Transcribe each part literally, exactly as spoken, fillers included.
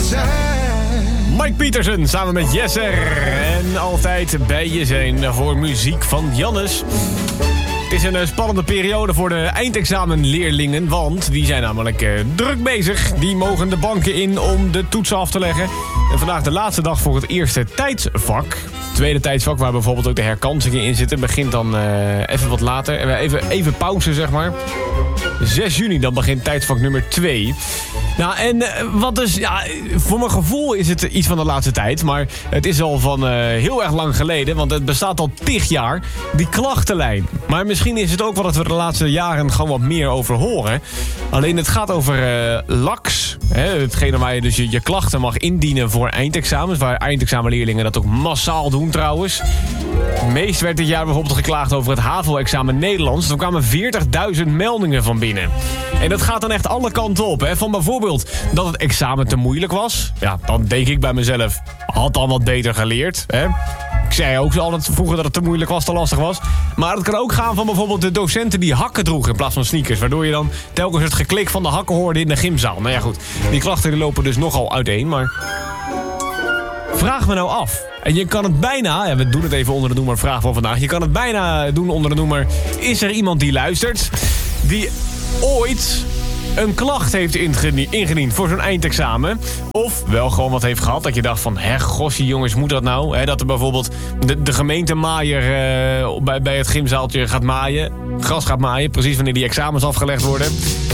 Mike Pietersen samen met Jesser. En altijd bij je zijn voor muziek van Jannes. Het is een spannende periode voor de eindexamenleerlingen, want die zijn namelijk uh, druk bezig. Die mogen de banken in om de toetsen af te leggen. En vandaag de laatste dag voor het eerste tijdsvak. Het tweede tijdsvak, waar bijvoorbeeld ook de herkansingen in zitten, begint dan uh, even wat later. Even, even pauze, zeg maar. zes juni, dan begint tijdsvak nummer twee. Nou, en uh, wat dus, ja, voor mijn gevoel is het iets van de laatste tijd. Maar het is al van uh, heel erg lang geleden, want het bestaat al tig jaar. Die klachtenlijn. Maar misschien is het ook wel dat we de laatste jaren gewoon wat meer over horen. Alleen het gaat over uh, L A X. Hè, hetgene waar je dus je, je klachten mag indienen voor eindexamens. Waar eindexamenleerlingen dat ook massaal doen trouwens. Het meest werd dit jaar bijvoorbeeld geklaagd over het HAVO-examen Nederlands. Er kwamen veertigduizend meldingen van binnen. En dat gaat dan echt alle kanten op. Hè. Van bijvoorbeeld dat het examen te moeilijk was. Ja, dan denk ik bij mezelf, had dan wat beter geleerd. Hè. Ik zei ook altijd vroeger dat het te moeilijk was, te lastig was. Maar het kan ook gaan van bijvoorbeeld de docenten die hakken droegen in plaats van sneakers. Waardoor je dan telkens het geklik van de hakken hoorde in de gymzaal. Nou ja goed, die klachten die lopen dus nogal uiteen. Maar vraag me nou af. En je kan het bijna, ja, we doen het even onder de noemer vraag van vandaag. Je kan het bijna doen onder de noemer, is er iemand die luistert die ooit een klacht heeft ingediend voor zo'n eindexamen? Of wel gewoon wat heeft gehad dat je dacht van, hè, gossie jongens, moet dat nou? Hè, dat er bijvoorbeeld de, de gemeentemaaier uh, bij, bij het gymzaaltje gaat maaien. Gras gaat maaien, precies wanneer die examens afgelegd worden.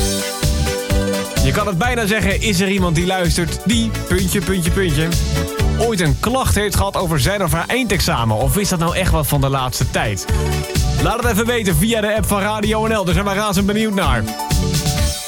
Je kan het bijna zeggen, is er iemand die luistert die, puntje, puntje, puntje, ooit een klacht heeft gehad over zijn of haar eindexamen? Of is dat nou echt wat van de laatste tijd? Laat het even weten via de app van Radio N L. Daar zijn we razend benieuwd naar.